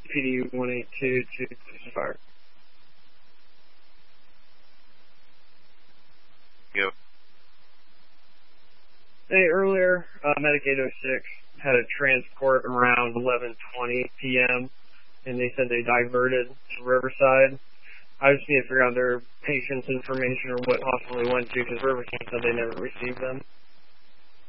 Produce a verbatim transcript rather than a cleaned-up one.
P D one eight two two six five. Yep. Hey, earlier, uh, Medic eight oh six had a transport around eleven twenty p.m., and they said they diverted to Riverside. I just need to figure out their patient's information or what hospital they went to, because Riverside said they never received them.